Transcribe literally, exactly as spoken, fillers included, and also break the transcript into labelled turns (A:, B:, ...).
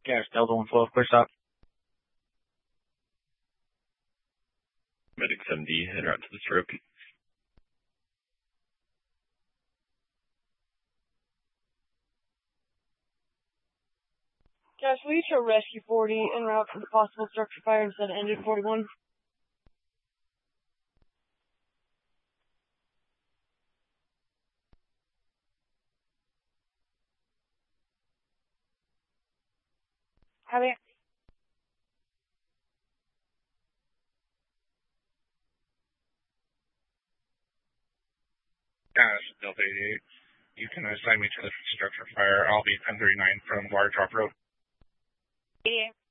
A: Gas Delta one twelve, clear stop.
B: Medic seven D, en route to the stroke.
C: Gas, will you show Rescue forty en route to the possible structure fire instead of Engine forty-one? Have it.
D: Gas, Delta eighty-eight. You can assign me to the structure fire. I'll be ten thirty-nine from Wire Drop Road.
C: eighty-eight.